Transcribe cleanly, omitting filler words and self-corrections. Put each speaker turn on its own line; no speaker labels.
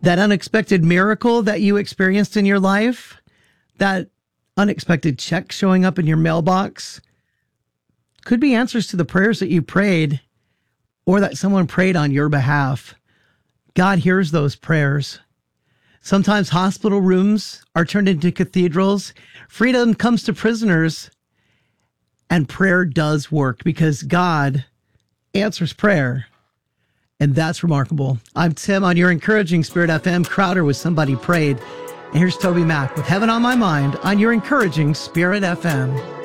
That unexpected miracle that you experienced in your life, that unexpected check showing up in your mailbox, could be answers to the prayers that you prayed or that someone prayed on your behalf. God hears those prayers. Sometimes hospital rooms are turned into cathedrals. Freedom comes to prisoners, and prayer does work because God answers prayer. And that's remarkable. I'm Tim on your Encouraging Spirit FM. Crowder with Somebody Prayed. And here's Toby Mack with Heaven on My Mind on your Encouraging Spirit FM.